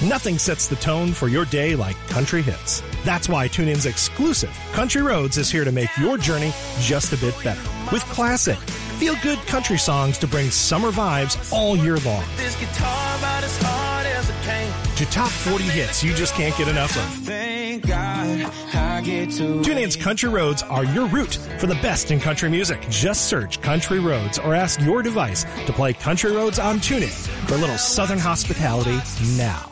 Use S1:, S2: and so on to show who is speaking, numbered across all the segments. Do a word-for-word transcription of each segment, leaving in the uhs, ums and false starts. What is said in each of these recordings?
S1: Nothing sets the tone for your day like country hits. That's why TuneIn's exclusive Country Roads is here to make your journey just a bit better. With classic, feel-good country songs to bring summer vibes all year long.
S2: This guitar about as hard as it can.
S1: To top forty hits you just can't get enough of.
S2: Thank God I get to
S1: TuneIn's Country Roads are your route for the best in country music. Just search Country Roads or ask your device to play Country Roads on TuneIn for a little Southern hospitality now.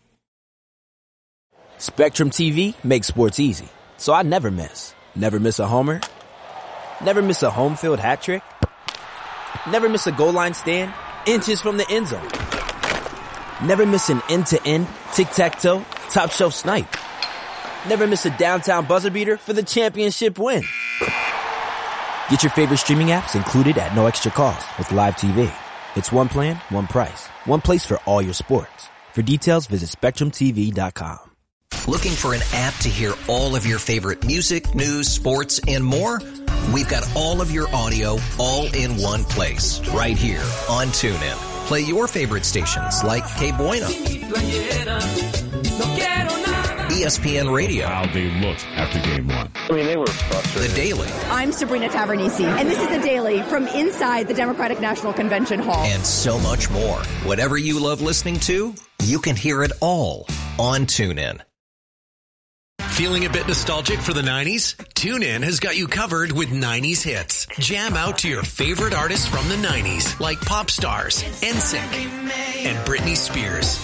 S3: Spectrum T V makes sports easy, so I never miss. Never miss a homer. Never miss a home field hat trick. Never miss a goal line stand, inches from the end zone. Never miss an end-to-end, tic-tac-toe, top shelf snipe. Never miss a downtown buzzer beater for the championship win. Get your favorite streaming apps included at no extra cost with Live T V. It's one plan, one price, one place for all your sports. For details, visit spectrum t v dot com.
S4: Looking for an app to hear all of your favorite music, news, sports, and more? We've got all of your audio all in one place, right here on TuneIn. Play your favorite stations like K Bueno, E S P N Radio.
S5: How they looked after game one.
S6: I mean, they were frustrated.
S4: The Daily.
S7: I'm Sabrina Tavernisi, and this is The Daily from inside the Democratic National Convention Hall.
S4: And so much more. Whatever you love listening to, you can hear it all on TuneIn.
S8: Feeling a bit nostalgic for the nineties? TuneIn has got you covered with nineties hits. Jam out to your favorite artists from the nineties, like pop stars, N Sync, and Britney Spears.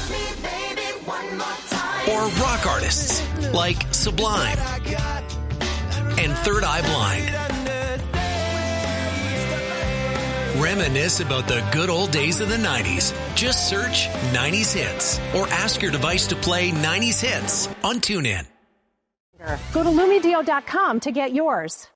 S8: Or rock artists, like Sublime and Third Eye Blind. Reminisce about the good old days of the nineties. Just search nineties hits or ask your device to play nineties hits on TuneIn.
S9: Go to Lumidio dot com to get yours.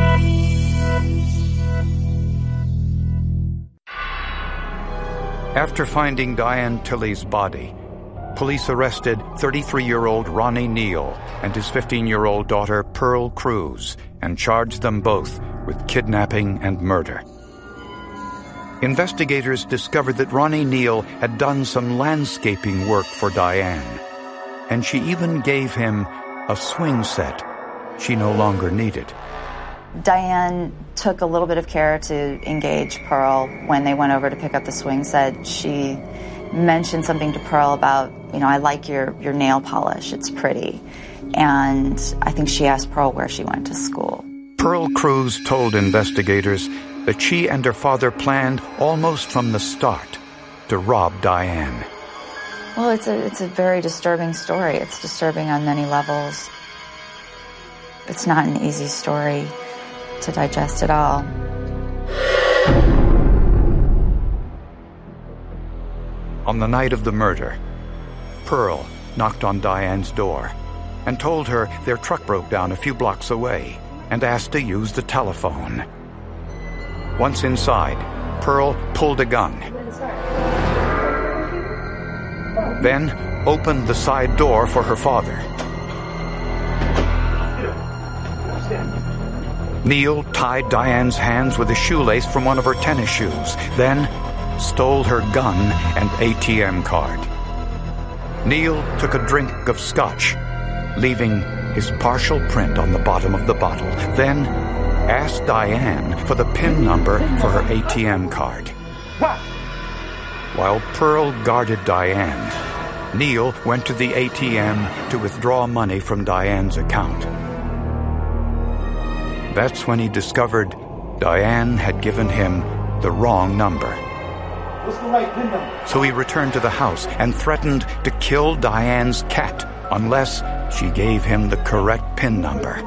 S10: After finding Diane Tilley's body, police arrested thirty-three-year-old Ronnie Neal and his fifteen-year-old daughter Pearl Cruz and charged them both with kidnapping and murder. Investigators discovered that Ronnie Neal had done some landscaping work for Diane, and she even gave him a swing set she no longer needed.
S11: Diane took a little bit of care to engage Pearl when they went over to pick up the swing set. She mentioned something to Pearl about, you know, I like your, your nail polish, it's pretty. And I think she asked Pearl where she went to school.
S10: Pearl Cruz told investigators that she and her father planned almost from the start to rob Diane.
S11: Well, it's a it's a very disturbing story. It's disturbing on many levels. It's not an easy story to digest at all.
S10: On the night of the murder, Pearl knocked on Diane's door and told her their truck broke down a few blocks away and asked to use the telephone. Once inside, Pearl pulled a gun. Then opened the side door for her father. Neal tied Diane's hands with a shoelace from one of her tennis shoes, then stole her gun and A T M card. Neal took a drink of scotch, leaving his partial print on the bottom of the bottle, then asked Diane for the PIN number for her A T M card. While Pearl guarded Diane, Neal went to the A T M to withdraw money from Diane's account. That's when he discovered Diane had given him the wrong number.
S12: What's the right PIN number?
S10: So he returned to the house and threatened to kill Diane's cat unless she gave him the correct PIN number.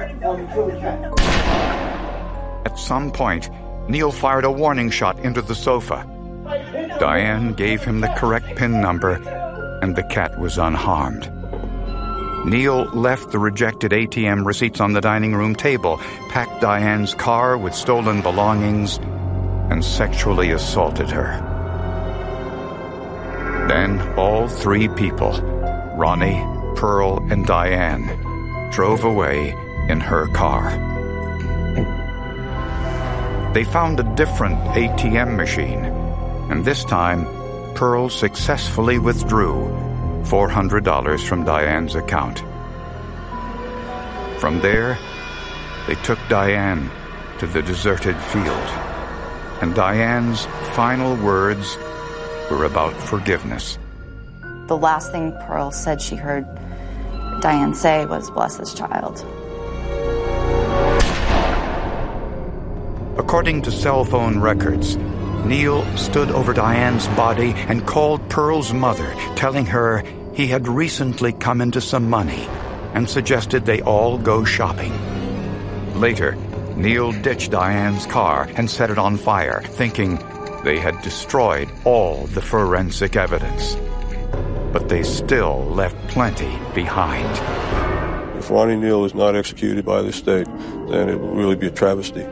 S10: At some point, Neal fired a warning shot into the sofa. Diane gave him the correct PIN number, and the cat was unharmed. Neal left the rejected A T M receipts on the dining room table, packed Diane's car with stolen belongings, and sexually assaulted her. Then all three people, Ronnie, Pearl, and Diane, drove away in her car. They found a different A T M machine, and this time, Pearl successfully withdrew four hundred dollars from Diane's account. From there, they took Diane to the deserted field, and Diane's final words were about forgiveness.
S11: The last thing Pearl said she heard Diane say was, "Bless this child."
S10: According to cell phone records, Neil stood over Diane's body and called Pearl's mother, telling her he had recently come into some money and suggested they all go shopping. Later, Neil ditched Diane's car and set it on fire, thinking they had destroyed all the forensic evidence. But they still left plenty behind.
S6: If Ronnie Neal is not executed by the state, then it will really be a travesty.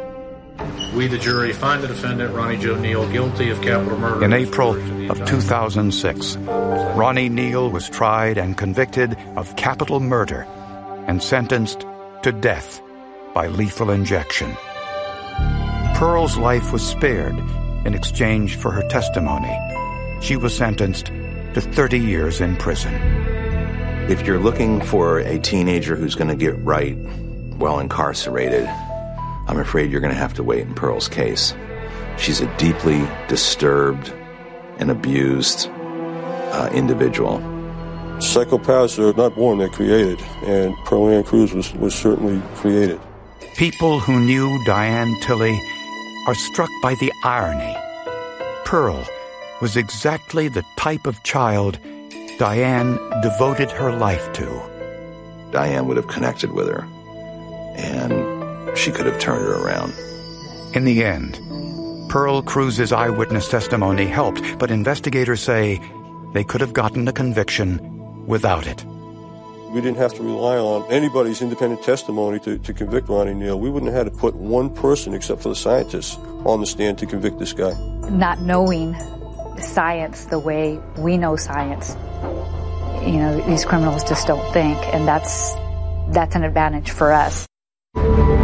S13: We, the jury, find the defendant, Ronnie Joe Neal, guilty of capital murder.
S10: In April of two thousand six, Ronnie Neal was tried and convicted of capital murder and sentenced to death by lethal injection. Pearl's life was spared in exchange for her testimony. She was sentenced to thirty years in prison.
S14: If you're looking for a teenager who's going to get right while incarcerated, I'm afraid you're going to have to wait in Pearl's case. She's a deeply disturbed and abused uh, individual.
S6: Psychopaths are not born, they're created, and Pearl Ann Cruz was, was certainly created.
S10: People who knew Diane Tilley are struck by the irony. Pearl was exactly the type of child Diane devoted her life to.
S14: Diane would have connected with her, and she could have turned her around.
S10: In the end, Pearl Cruz's eyewitness testimony helped, but investigators say they could have gotten a conviction without it.
S6: We didn't have to rely on anybody's independent testimony to, to convict Ronnie Neal. We wouldn't have had to put one person, except for the scientists, on the stand to convict this guy.
S15: Not knowing science the way we know science, you know, these criminals just don't think, and that's that's an advantage for us.